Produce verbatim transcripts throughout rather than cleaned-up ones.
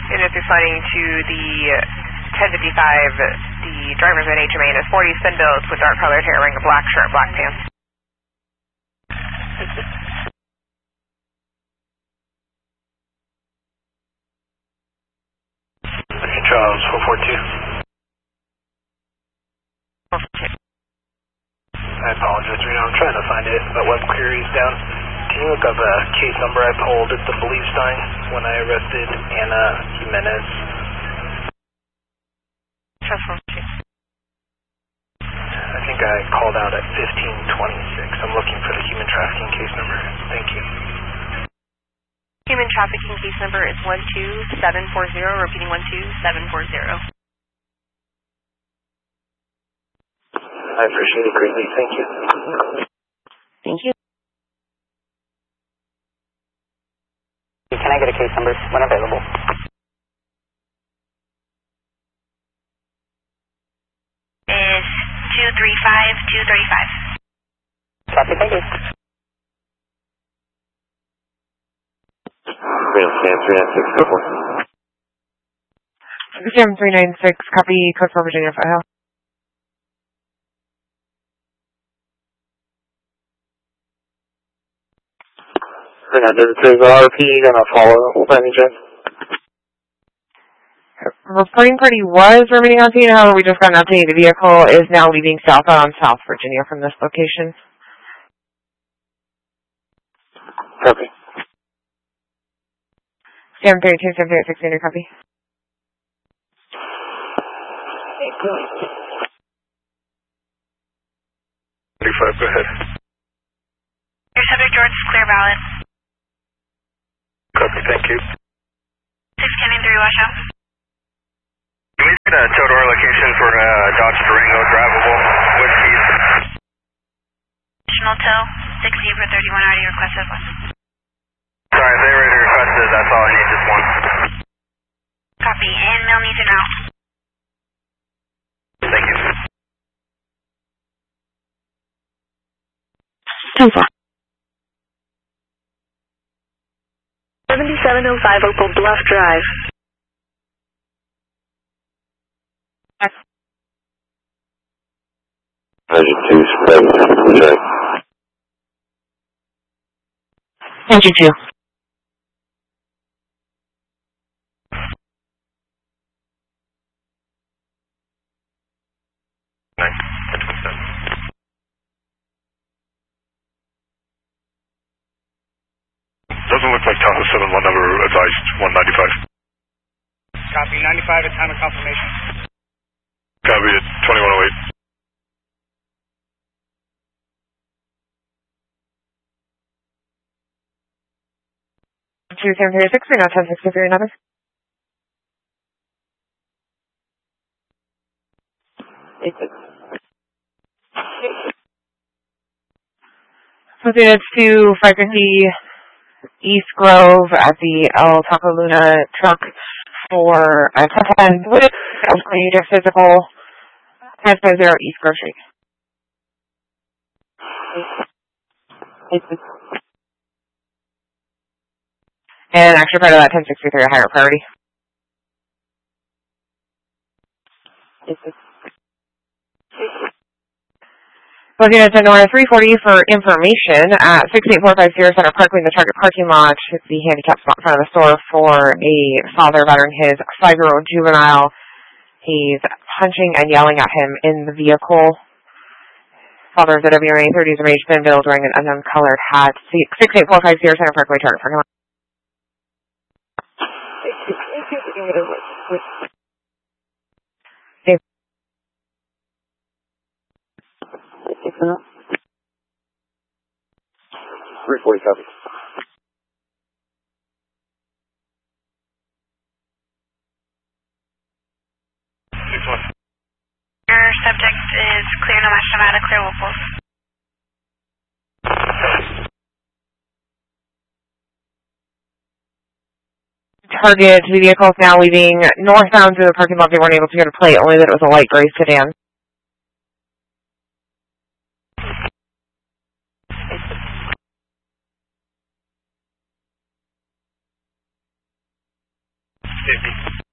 Units responding to the ten fifty-five, the driver's at H M A is forty spin builds with dark colored hair wearing a black shirt, black pants. Charles, four four two. I apologize, Reno. I'm trying to find it, but web query's down. Can you look up a case number I pulled at the Beliefstein when I arrested Anna Jimenez? I think I called out at fifteen twenty-six. I'm looking for the human trafficking case number. Thank you. Human trafficking case number is one two seven four zero, repeating one two seven four zero. I appreciate it greatly. Thank you. Thank you. Can I get a case number when available? Is two three five two three five. Copy, thank you. Reno Sam three nine six, go for it. Sam three nine six, copy, code for Virginia file. This is R P gonna follow by any chance? Reporting party was remaining on scene, however, we just got an update. The vehicle is now leaving southbound South Virginia from this location. Copy. Sam three two seven eight six, copy. thirty-five, go ahead. Your subject, George, is clear ballot. Copy, thank you. six coming through, watch out. Can we get a tow door location for uh, Dodge Durango drivable with keys? Additional tow, six Zebra thirty-one already requested one. Sorry, they already requested, that's all I need, just one. Copy, and mail needs it now. Thank you. ten four. seventy-seven oh five Opal Bluff Drive. ninety-two, spread, ninety-two. Doesn't look like Tahoe seven one number advised one ninety-five. Copy, ninety-five at time of confirmation. Copy at twenty-one oh eight. two seven three six, we now ten sixty-three numbers. So units to five fifty East Grove at the El Taco Luna truck for a ten with major physical ten zero East Grove Street. And actually part of that ten sixty-three, a higher priority. Looking at Sonora three forty for information at six eight four five zero Center Parkway in the Target parking lot, the handicap spot in front of the store for a father battering his five-year-old juvenile. He's punching and yelling at him in the vehicle. Father of the W M A, thirties of age, thin build, wearing an unknown colored hat. six eight four five zero Center Parkway, Target parking lot. three forty copy. Your subject is clear, no match, Nevada, clear locals. Target, the vehicle is now leaving northbound to the parking lot. They weren't able to get a plate, only that it was a light gray sedan. fifty.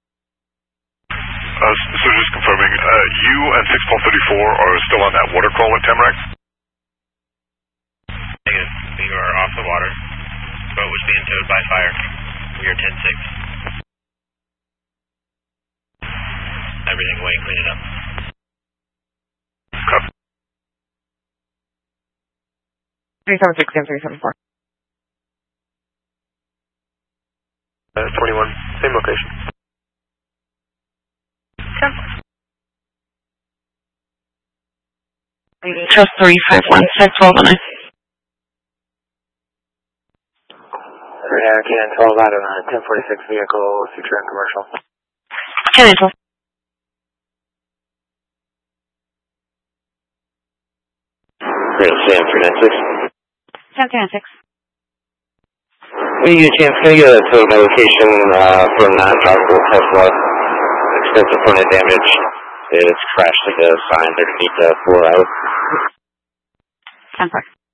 Uh, so just confirming, uh, you and six Paul thirty-four are still on that water crawl at Tamarack? Negative. We are off the water. Boat was being towed by fire. We are ten six. Everything away, clean it up. Copy. three seven six and three seven four. Uh, twenty-one, same location. Trust three five one six twelve oh nine. Yeah, Canon twelve out of a ten forty-six vehicle, Citroen commercial. Canon twelve. Sam three nine six. Sam three nine six. When you get a chance, can I get a total by location uh, for a non-drivable Tesla? Extensive front end damage. It's crashed into a sign underneath the floor out. ten four.